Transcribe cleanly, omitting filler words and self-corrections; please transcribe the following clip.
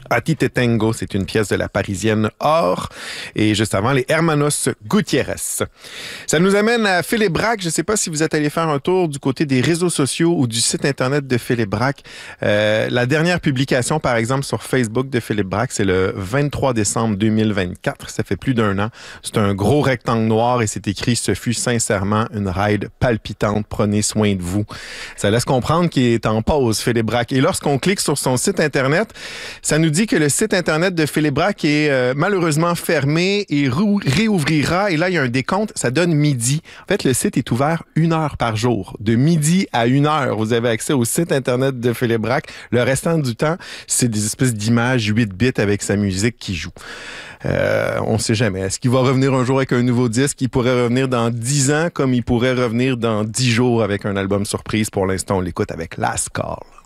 A ti te tengo, c'est une pièce de la Parisienne Or. Et juste avant, les Hermanos Gutiérrez. Ça nous amène à Philippe Braque. Je ne sais pas si vous êtes allé faire un tour du côté des réseaux sociaux ou du site Internet de Philippe Braque. La dernière publication, par exemple, sur Facebook de Philippe Braque, c'est le 23 décembre 2024. Ça fait plus d'un an. C'est un gros rectangle noir et c'est écrit « Ce fut sincèrement une ride palpitante. Prenez soin de vous ». Ça laisse comprendre qu'il est en pause, Philippe Braque. Et lorsqu'on clique sur son site Internet, ça nous dit que le site Internet de Philippe Braque est malheureusement fermé et réouvrira. Et là, il y a un décompte, ça donne midi. En fait, le site est ouvert 1 heure par jour. De midi à 1 heure, vous avez accès au site Internet de Philippe Braque. Le restant du temps, c'est des espèces d'images 8 bits avec sa musique qui joue. On ne sait jamais. Est-ce qu'il va revenir un jour avec un nouveau disque? Il pourrait revenir dans 10 ans comme il pourrait revenir dans 10 jours avec un album surprise. Pour l'instant, on l'écoute avec Last Call.